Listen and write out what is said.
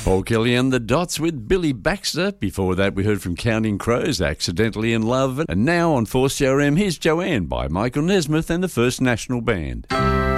Paul Kelly and the Dots with Billy Baxter. Before that, we heard from Counting Crows, Accidentally in Love. And now on 4CRM, here's Joanne by Michael Nesmith and the First National Band.